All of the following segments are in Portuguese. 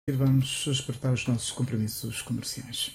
Vamos espreitar os nossos compromissos comerciais.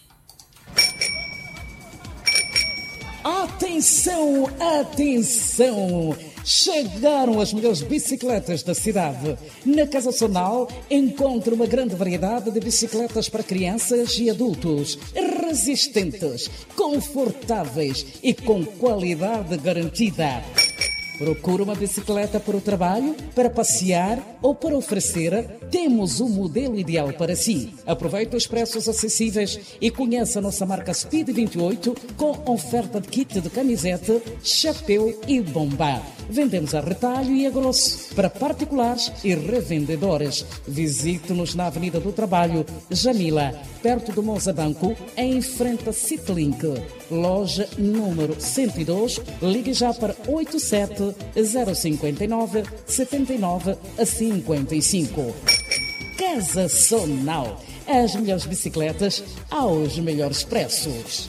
Atenção, atenção! Chegaram as melhores bicicletas da cidade. Na Casa Sonal encontra uma grande variedade de bicicletas para crianças e adultos, resistentes, confortáveis e com qualidade garantida. Procura uma bicicleta para o trabalho, para passear ou para oferecer? Temos o modelo ideal para si. Aproveite os preços acessíveis e conheça a nossa marca Speed 28 com oferta de kit de camiseta, chapéu e bomba. Vendemos a retalho e a grosso para particulares e revendedores. Visite-nos na Avenida do Trabalho, Jamila, perto do Monza Banco, em frente a Citlink. Loja número 102. Ligue já para 87 059 79 55. Casa Sonal. As melhores bicicletas aos melhores preços.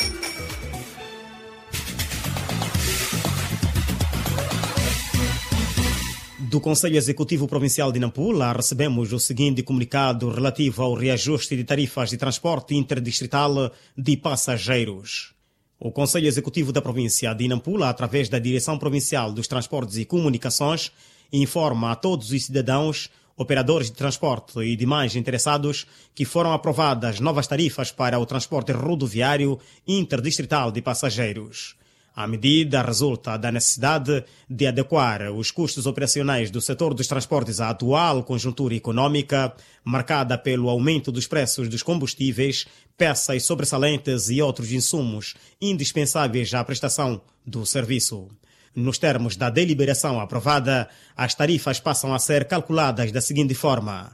Do Conselho Executivo Provincial de Nampula, recebemos o seguinte comunicado relativo ao reajuste de tarifas de transporte interdistrital de passageiros. O Conselho Executivo da Província de Nampula, através da Direção Provincial dos Transportes e Comunicações, informa a todos os cidadãos, operadores de transporte e demais interessados que foram aprovadas novas tarifas para o transporte rodoviário interdistrital de passageiros. A medida resulta da necessidade de adequar os custos operacionais do setor dos transportes à atual conjuntura econômica, marcada pelo aumento dos preços dos combustíveis, peças sobressalentes e outros insumos indispensáveis à prestação do serviço. Nos termos da deliberação aprovada, as tarifas passam a ser calculadas da seguinte forma: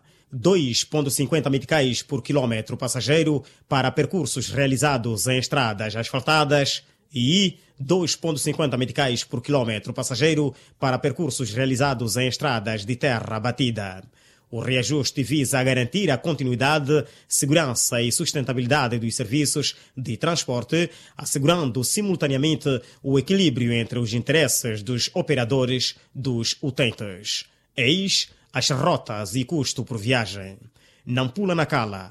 2,50 meticais por quilômetro passageiro para percursos realizados em estradas asfaltadas e 2,50 meticais por quilômetro passageiro para percursos realizados em estradas de terra batida. O reajuste visa garantir a continuidade, segurança e sustentabilidade dos serviços de transporte, assegurando simultaneamente o equilíbrio entre os interesses dos operadores dos utentes. Eis as rotas e custo por viagem. Nampula-Nacala,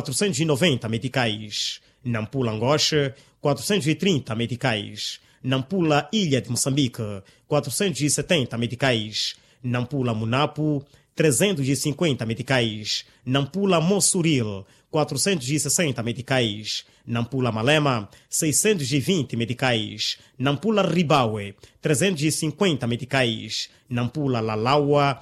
490 meticais. Nampula-Angoche, 430 meticais. Nampula-Ilha de Moçambique, 470 meticais. Nampula-Munapo, 350 meticais. Nampula-Mossuril, 460 meticais. Nampula-Malema, 620 meticais. Nampula-Ribaue, 350 meticais. Nampula-Lalaua,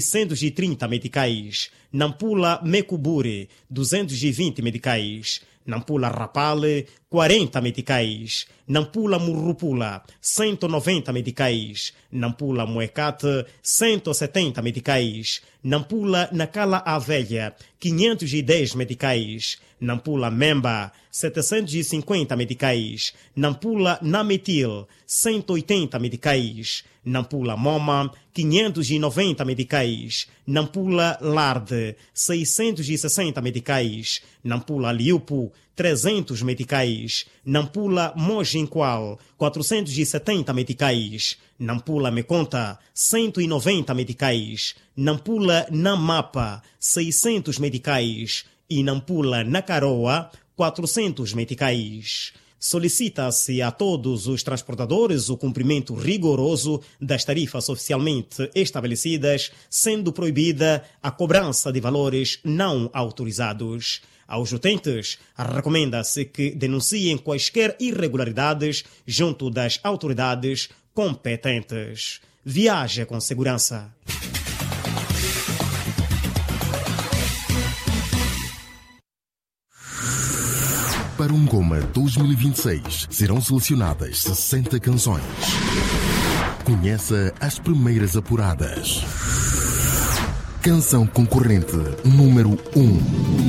630 meticais. Nampula-Mecuburi, 220 meticais. Nampula-Rapale, 40 meticais. Nampula-Murrupula, 190 meticais. Nampula-Muecate, 170 meticais. Nampula-Nacala-A-Velha, 510 meticais. Nampula-Memba, 750 meticais. Nampula-Nametil, 180 meticais. Nampula-Moma, 590 meticais. Nampula-Larde, 660 meticais. Nampula-Liupo, 300 meticais. Nampula-Mojinqual, 470 meticais. Nampula-Meconta, 190 meticais. Nampula-Namapa, 600 meticais. E Nampula-Nacaroa, 400 meticais. Solicita-se a todos os transportadores o cumprimento rigoroso das tarifas oficialmente estabelecidas, sendo proibida a cobrança de valores não autorizados. Aos utentes, recomenda-se que denunciem quaisquer irregularidades junto das autoridades competentes. Viaje com segurança. Para um Goma 2026 serão selecionadas 60 canções. Conheça as primeiras apuradas. Canção concorrente número 1.